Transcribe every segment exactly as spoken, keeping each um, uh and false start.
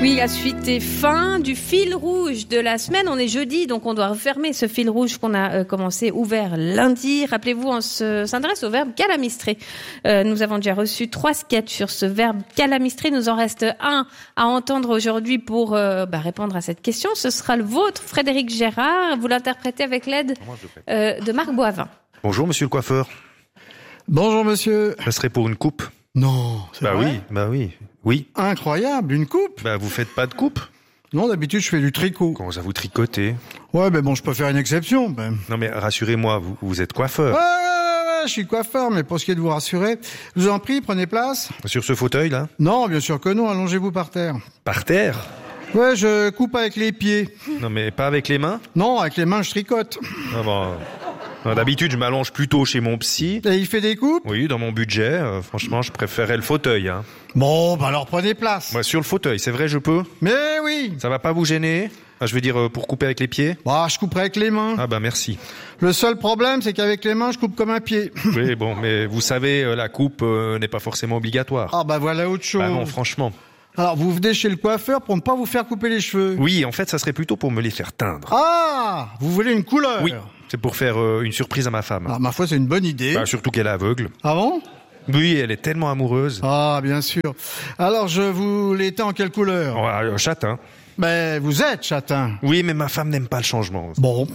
Oui, la suite est fin du fil rouge de la semaine. On est jeudi, donc on doit refermer ce fil rouge qu'on a euh, commencé ouvert lundi. Rappelez-vous, on se, s'intéresse au verbe calamistrer. Euh, nous avons déjà reçu trois sketchs sur ce verbe calamistrer. Il nous en reste un à entendre aujourd'hui pour euh, bah, répondre à cette question. Ce sera le vôtre, Frédéric Gérard. Vous l'interprétez avec l'aide euh, de Marc Boivin. Bonjour, monsieur le coiffeur. Bonjour, monsieur. Ça serait pour une coupe? Non, c'est Bah vrai? oui, bah oui. Oui. Incroyable, une coupe? Bah vous faites pas de coupe? Non, d'habitude, je fais du tricot. Comment ça vous tricotez? Ouais, mais bon, je peux faire une exception. Ben. Non mais rassurez-moi, vous, vous êtes coiffeur. Ouais, ouais, ouais, ouais, je suis coiffeur, mais pour ce qui est de vous rassurer, je vous en prie, prenez place. Sur ce fauteuil là? Non, bien sûr que non, allongez-vous par terre. Par terre? Ouais, je coupe avec les pieds. Non mais pas avec les mains? Non, avec les mains, je tricote. Ah bon. Non, d'habitude, je m'allonge plutôt chez mon psy. Et il fait des coupes? Oui, dans mon budget, euh, franchement, je préférais le fauteuil. Hein. Bon, bah alors prenez place. Moi, sur le fauteuil, c'est vrai, je peux? Mais oui. Ça va pas vous gêner? Ah, je veux dire, euh, pour couper avec les pieds? Bah, je couperai avec les mains. Ah bah merci. Le seul problème, c'est qu'avec les mains, je coupe comme un pied. Oui, bon, mais vous savez, euh, la coupe euh, n'est pas forcément obligatoire. Ah bah voilà autre chose. Bah non, franchement. Alors, vous venez chez le coiffeur pour ne pas vous faire couper les cheveux? Oui, en fait, ça serait plutôt pour me les faire teindre. Ah, vous voulez une couleur? Oui, c'est pour faire euh, une surprise à ma femme. Ah, ma foi, c'est une bonne idée. Bah, surtout qu'elle est aveugle. Ah bon? Oui, elle est tellement amoureuse. Ah, bien sûr. Alors, je vous l'étais en quelle couleur? Oh, euh, châtain. Ben, vous êtes châtain. Oui, mais ma femme n'aime pas le changement. Bon.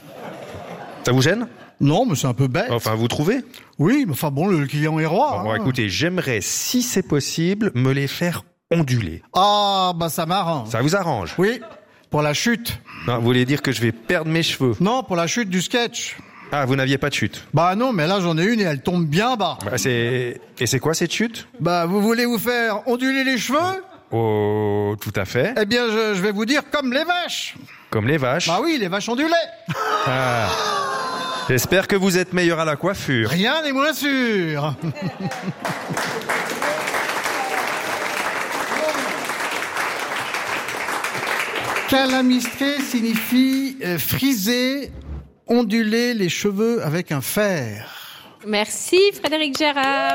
Ça vous gêne? Non, mais c'est un peu bête. Enfin, vous trouvez? Oui, mais enfin bon, le client est roi. Bon, bon, hein. écoutez, j'aimerais, si c'est possible, me les faire onduler. Ah, bah ça m'arrange. Ça vous arrange? Oui, pour la chute. Non, vous voulez dire que je vais perdre mes cheveux? Non, pour la chute du sketch. Ah, vous n'aviez pas de chute? Bah non, mais là j'en ai une et elle tombe bien bas. Bah, c'est... Et c'est quoi cette chute? Bah, vous voulez vous faire onduler les cheveux? Oh, tout à fait. Eh bien, je, je vais vous dire comme les vaches. Comme les vaches. Bah oui, les vaches ondulées. Ah. J'espère que vous êtes meilleur à la coiffure. Rien n'est moins sûr. Calamistrer signifie euh, friser, onduler les cheveux avec un fer. Merci Frédéric Gérard.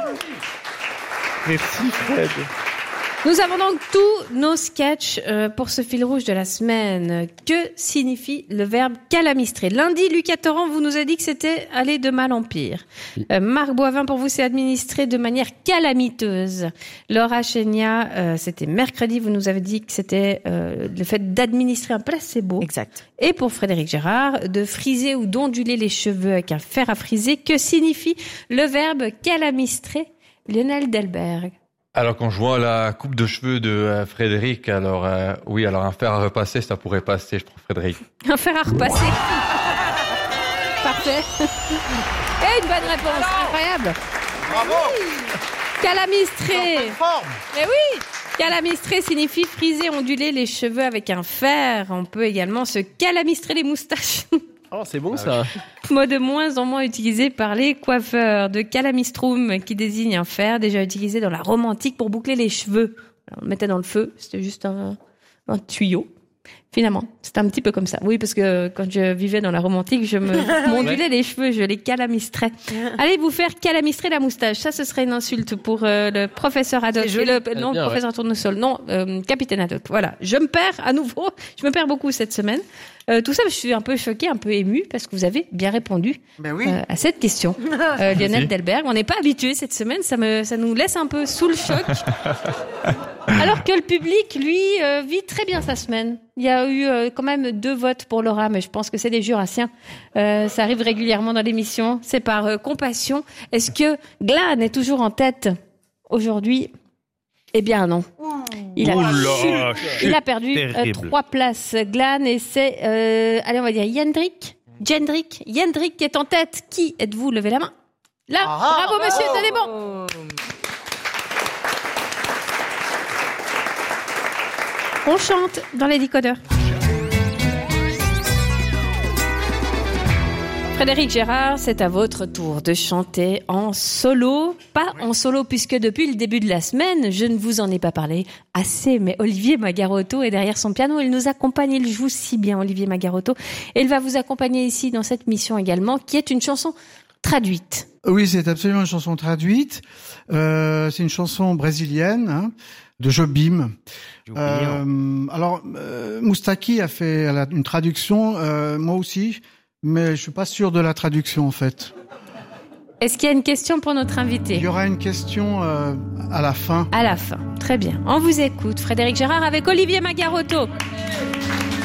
Merci Fred. Nous avons donc tous nos sketchs euh, pour ce fil rouge de la semaine. Que signifie le verbe calamistrer? Lundi, Lucas Torrent vous nous a dit que c'était aller de mal en pire. Euh, Marc Boivin, pour vous, c'est administrer de manière calamiteuse. Laura Chénia, euh, c'était mercredi, vous nous avez dit que c'était euh, le fait d'administrer un placebo. Exact. Et pour Frédéric Gérard, de friser ou d'onduler les cheveux avec un fer à friser. Que signifie le verbe calamistrer? Lionel Delberg. Alors quand je vois la coupe de cheveux de euh, Frédéric, alors euh, oui, alors un fer à repasser, ça pourrait passer, je trouve, Frédéric. Un fer à repasser. Parfait. Et une bonne réponse, incroyable. Bravo. Calamistrer. Forme. Mais oui. Calamistrer signifie friser, onduler les cheveux avec un fer. On peut également se calamistrer les moustaches. Oh, c'est bon ça. Mot de moins en moins utilisé par les coiffeurs. De calamistrum, qui désigne un fer déjà utilisé dans la Rome antique pour boucler les cheveux. Alors, on le mettait dans le feu, c'était juste un, un tuyau. Finalement, c'était un petit peu comme ça. Oui, parce que quand je vivais dans la Rome antique, je me m'ondulais les cheveux, je les calamistrais. Allez vous faire calamistrer la moustache. Ça, ce serait une insulte pour euh, le professeur Haddock. C'est joli. Le, non, bien, professeur Tournesol. Non, euh, capitaine Haddock. Voilà. Je me perds à nouveau. Je me perds beaucoup cette semaine. Euh, tout ça, je suis un peu choquée, un peu émue, parce que vous avez bien répondu Ben oui. euh, à cette question. Euh, Lionel Delberg, on n'est pas habitué cette semaine, ça me, ça nous laisse un peu sous le choc. Alors que le public, lui, euh, vit très bien sa semaine. Il y a eu euh, quand même deux votes pour Laura, mais je pense que c'est des jurassiens. Euh, ça arrive régulièrement dans l'émission. C'est par euh, compassion. Est-ce que Glan est toujours en tête aujourd'hui? Eh bien non. Il a, Oula, chut, il a perdu euh, trois places, Glan, et c'est, euh, allez, on va dire Yendrik, Jendrik, Yendrik qui est en tête. Qui êtes-vous? Levez la main. Là, Ah, bravo monsieur, bravo. tenez bon. On chante dans les décodeurs. Frédéric Gérard, c'est à votre tour de chanter en solo. Pas en solo puisque depuis le début de la semaine, je ne vous en ai pas parlé assez, mais Olivier Magarotto est derrière son piano. Il nous accompagne, il joue si bien, Olivier Magarotto. Et il va vous accompagner ici dans cette mission également, qui est une chanson traduite. Oui, c'est absolument une chanson traduite. Euh, c'est une chanson brésilienne, hein, de Jobim. Jobim. Euh, alors, euh, Moustaki a fait elle a une traduction, euh, moi aussi, mais je suis pas sûr de la traduction en fait. Est-ce qu'il y a une question pour notre invité? Il y aura une question euh, à la fin. À la fin. Très bien. On vous écoute. Frédéric Gérard avec Olivier Magarotto.